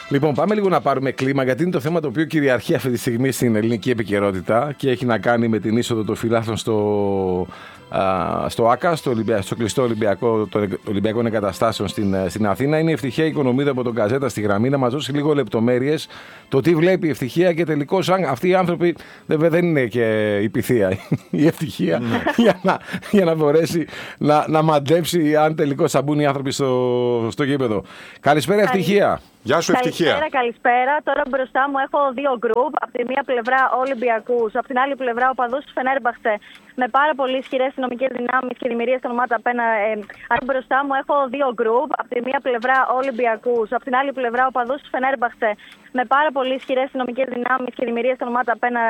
Λοιπόν, πάμε λίγο να πάρουμε κλίμα, γιατί είναι το θέμα το οποίο κυριαρχεί αυτή τη στιγμή στην ελληνική επικαιρότητα και έχει να κάνει με την είσοδο των φιλάθλων στο ΆΚΑ, στο κλειστό Ολυμπιακό, των Ολυμπιακών Εγκαταστάσεων στην Αθήνα. Είναι η Ευτυχία Οικονομίδα από τον Καζέτα στη γραμμή να μας δώσει λίγο λεπτομέρειες το τι βλέπει η Ευτυχία και τελικώς αυτοί οι άνθρωποι βέβαια δεν είναι και η πυθία η Ευτυχία για να μπορέσει να μαντέψει αν τελικώς θα μπουν οι άνθρωποι στο γήπεδο. Καλησπέρα Ευτυχία. Γεια σου, Ευτυχία. Καλησπέρα. Τώρα μπροστά μου έχω δύο γκρουπ. Από τη μία πλευρά Ολυμπιακούς, από την άλλη πλευρά οπαδούς του Φενέρμπαχτσε με πάρα πολύ ισχυρές αστυνομικές δυνάμεις και δημιουργίες των ΜΑΤ απέναντι. Μπροστά μου έχω δύο γκρουπ. Από τη μία πλευρά Ολυμπιακούς, από την άλλη πλευρά οπαδούς του Φενέρμπαχτσε με πάρα πολύ ισχυρές αστυνομικές δυνάμεις και δημιουργίες των ΜΑΤ απέναντι.